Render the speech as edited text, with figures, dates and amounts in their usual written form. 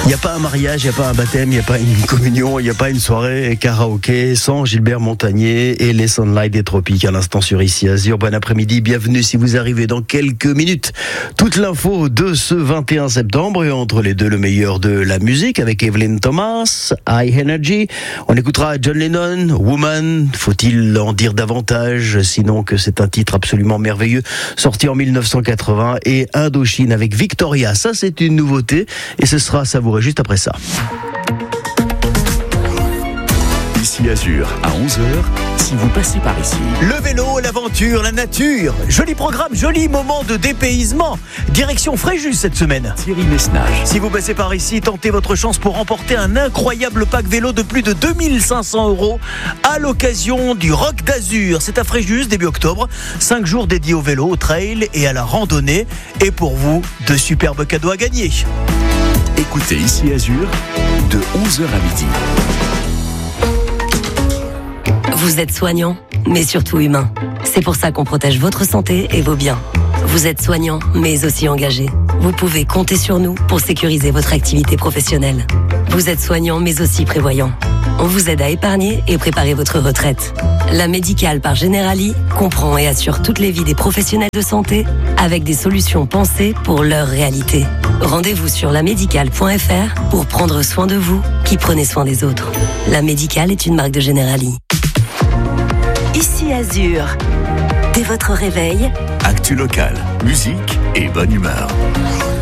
Il n'y a pas un mariage, il n'y a pas un baptême, il n'y a pas une communion, il n'y a pas une soirée karaoké sans Gilbert Montagné et les Sunlight des Tropiques à l'instant sur Ici Azur. Bon après-midi, bienvenue si vous arrivez dans quelques minutes. Toute l'info de ce 21 septembre et entre les deux le meilleur de la musique avec Evelyn Thomas, High Energy. On écoutera John Lennon, Woman. Faut-il en dire davantage sinon que c'est un titre absolument merveilleux sorti en 1980 et Indochine avec Victoria. Ça c'est une nouveauté et ce sera savoureux juste après ça. Ici Azur, à 11h, si vous passez par ici. Le vélo, l'aventure, la nature. Joli programme, joli moment de dépaysement. Direction Fréjus cette semaine. Thierry Messnage. Si vous passez par ici, tentez votre chance pour remporter un incroyable pack vélo de plus de 2500 € à l'occasion du Rock d'Azur. C'est à Fréjus, début octobre. 5 jours dédiés au vélo, au trail et à la randonnée. Et pour vous, de superbes cadeaux à gagner. Écoutez Ici Azur, de 11h à midi. Vous êtes soignant, mais surtout humain. C'est pour ça qu'on protège votre santé et vos biens. Vous êtes soignant, mais aussi engagé. Vous pouvez compter sur nous pour sécuriser votre activité professionnelle. Vous êtes soignant, mais aussi prévoyant. On vous aide à épargner et préparer votre retraite. La Médicale par Generali comprend et assure toutes les vies des professionnels de santé avec des solutions pensées pour leur réalité. Rendez-vous sur lamédicale.fr pour prendre soin de vous qui prenez soin des autres. La Médicale est une marque de Generali. Ici Azur. Dès votre réveil, Actu local, musique et bonne humeur.